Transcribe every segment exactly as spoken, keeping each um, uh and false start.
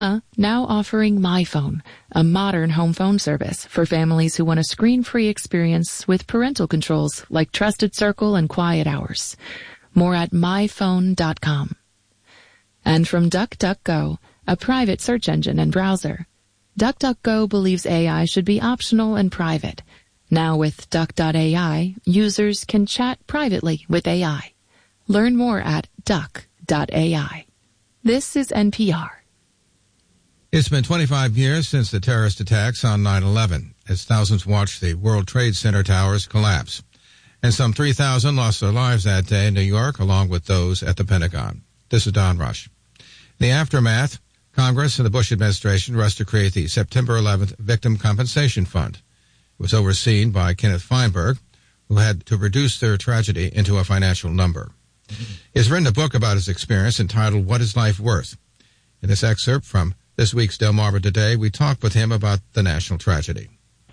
Uh, now offering MyPhone, a modern home phone service for families who want a screen-free experience with parental controls like Trusted Circle and Quiet Hours. More at my phone dot com. And from DuckDuckGo, a private search engine and browser. DuckDuckGo believes A I should be optional and private. Now with Duck dot A I, users can chat privately with A I. Learn more at Duck dot A I. This is N P R. It's been twenty-five years since the terrorist attacks on nine eleven, as thousands watched the World Trade Center towers collapse. And some three thousand lost their lives that day in New York, along with those at the Pentagon. This is Don Rush. In the aftermath, Congress and the Bush administration rushed to create the September eleventh Victim Compensation Fund. It was overseen by Kenneth Feinberg, who had to reduce their tragedy into a financial number. He's written a book about his experience entitled What is Life Worth? In this excerpt from this week's Delmarva Today, we talked with him about the national tragedy.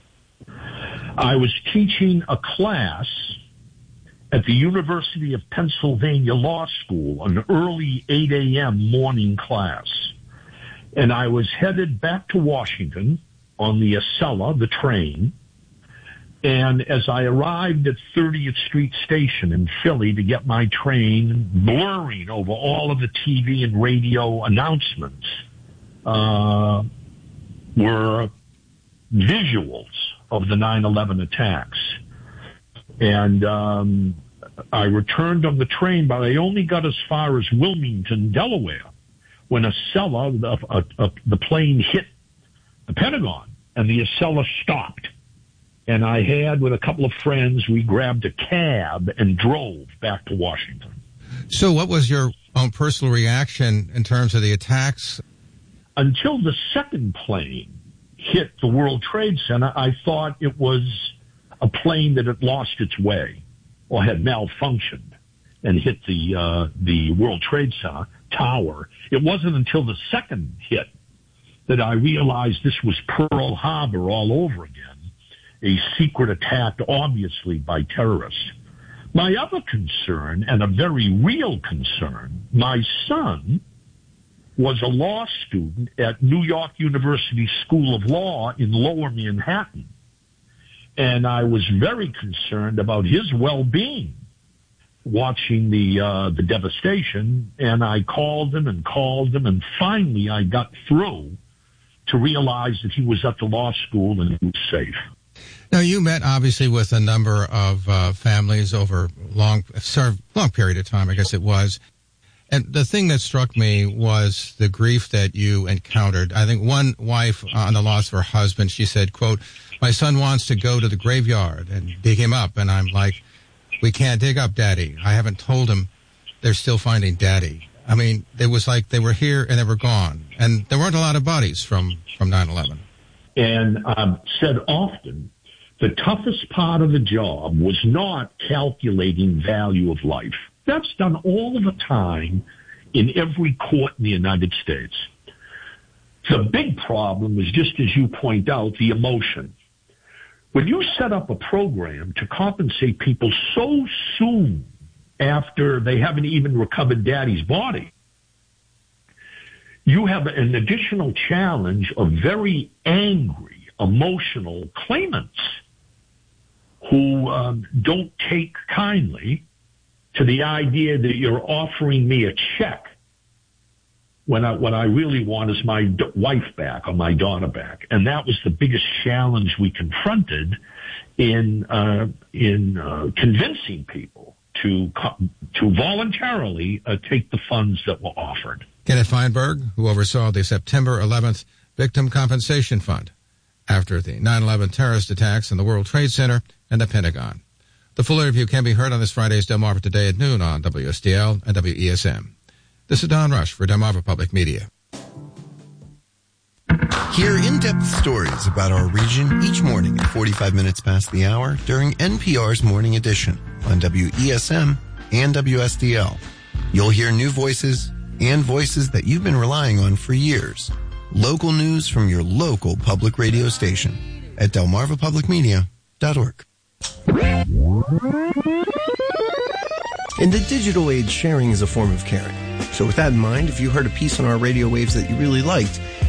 I was teaching a class at the University of Pennsylvania Law School, an early eight a.m. morning class. And I was headed back to Washington on the Acela, the train. And as I arrived at thirtieth Street Station in Philly to get my train, blurring over all of the T V and radio announcements, Uh, were visuals of the nine eleven attacks. And um, I returned on the train, but I only got as far as Wilmington, Delaware, when Acela, the, uh, uh, the plane hit the Pentagon, and the Acela stopped. And I had, with a couple of friends, we grabbed a cab and drove back to Washington. So what was your own personal reaction in terms of the attacks? Until the second plane hit the World Trade Center, I thought it was a plane that had lost its way or had malfunctioned and hit the uh, the World Trade Center tower. It wasn't until the second hit that I realized this was Pearl Harbor all over again, a secret attack, obviously by terrorists. My other concern, and a very real concern, my son was a law student at New York University School of Law in Lower Manhattan. And I was very concerned about his well-being watching the uh, the devastation. And I called him and called him, and finally I got through to realize that he was at the law school and he was safe. Now, you met, obviously, with a number of uh, families over long, long period of time, I guess it was. And the thing that struck me was the grief that you encountered. I think one wife on the loss of her husband, she said, quote, "My son wants to go to the graveyard and dig him up." And I'm like, "We can't dig up Daddy. I haven't told him they're still finding Daddy." I mean, it was like they were here and they were gone. And there weren't a lot of bodies from, from nine eleven. And I've said often, the toughest part of the job was not calculating value of life. That's done all the time in every court in the United States. The big problem is, just as you point out, the emotion. When you set up a program to compensate people so soon after they haven't even recovered Daddy's body, you have an additional challenge of very angry, emotional claimants who um, don't take kindly to the idea that you're offering me a check when I, what I really want is my d- wife back or my daughter back. And that was the biggest challenge we confronted in uh, in uh, convincing people to co- to voluntarily uh, take the funds that were offered. Kenneth Feinberg, who oversaw the September eleventh Victim Compensation Fund after the nine eleven terrorist attacks in the World Trade Center and the Pentagon. The full interview can be heard on this Friday's Delmarva Today at noon on W S D L and W E S M. This is Don Rush for Delmarva Public Media. Hear in-depth stories about our region each morning at forty-five minutes past the hour during N P R's Morning Edition on W E S M and W S D L. You'll hear new voices and voices that you've been relying on for years. Local news from your local public radio station at delmarva public media dot org. In the digital age, sharing is a form of caring. So with that in mind, if you heard a piece on our radio waves that you really liked,